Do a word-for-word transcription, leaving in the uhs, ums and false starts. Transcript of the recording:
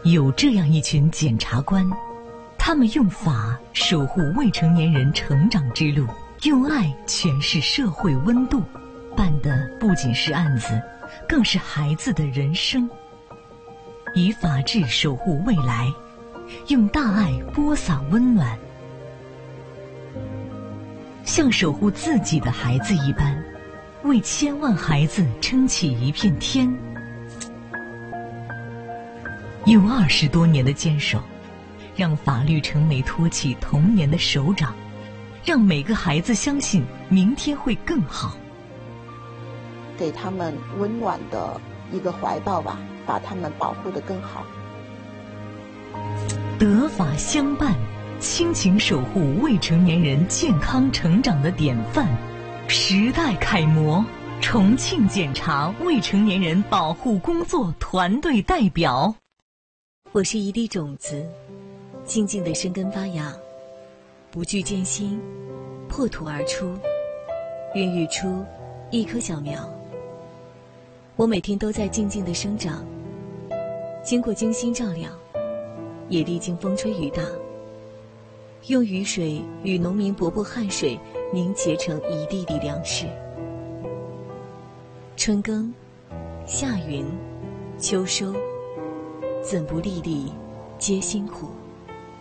有这样一群检察官，他们用法守护未成年人成长之路，用爱诠释社会温度，办的不仅是案子，更是孩子的人生。以法治守护未来，用大爱播撒温暖，像守护自己的孩子一般，为千万孩子撑起一片天。用二十多年的坚守，让法律成为托起童年的手掌，让每个孩子相信明天会更好。 给他们温暖的一个怀抱吧，把他们保护得更好。 德法相伴，亲情守护未成年人健康成长的典范，时代楷模，重庆检察未成年人保护工作团队代表。 我是一粒种子，静静地生根发芽，不惧艰辛，破土而出，孕育出一棵小苗。我每天都在静静地生长，经过精心照料，也历经风吹雨打，用雨水与农民伯伯汗水凝结成一粒粒粮食。春耕，夏耘，秋收，怎不粒粒皆辛苦？